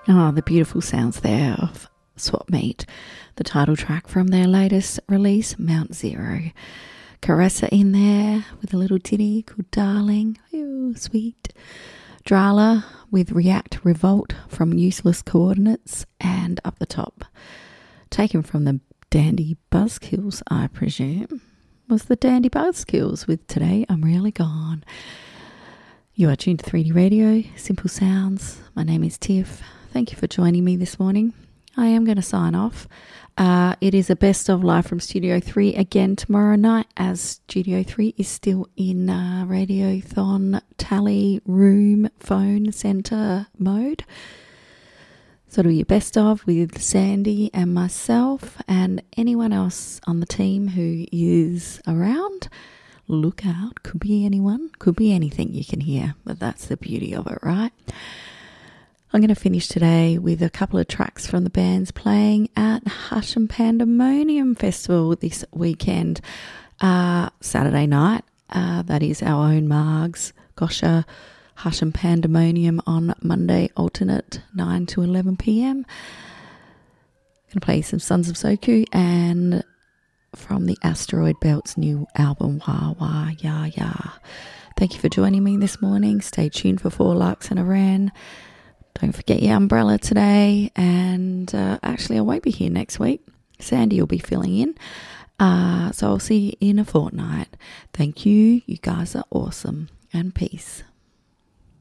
Oh, the beautiful sounds there of Swap Meet, the title track from their latest release, Mount Zero. Caressa in there with a little ditty called Darling. Ooh, sweet. Drala with React Revolt from Useless Coordinates, and up the top, taken from the Dandy Buzzkills, I presume, was the Dandy Buzzkills with Today I'm Really Gone. You are tuned to 3D Radio, Simple Sounds. My name is Tiff. Thank you for joining me this morning. I am going to sign off. It is a best of live from Studio 3 again tomorrow night, as Studio 3 is still in Radiothon tally room phone centre mode. So it'll be your best of with Sandy and myself and anyone else on the team who is around. Look out, could be anyone, could be anything you can hear, but that's the beauty of it, right? I'm going to finish today with a couple of tracks from the bands playing at Hush and Pandemonium Festival this weekend, Saturday night. That is our own Margs, Gosha, Hush and Pandemonium on Monday, alternate 9 to 11 p.m. Going to play some Sons of Soku and from the Asteroid Belt's new album, Wah Wah Ya Ya. Thank you for joining me this morning. Stay tuned for 4 Larks and a Wren. Don't forget your umbrella today. And actually, I won't be here next week. Sandy will be filling in. So I'll see you in a fortnight. Thank you. You guys are awesome. And peace.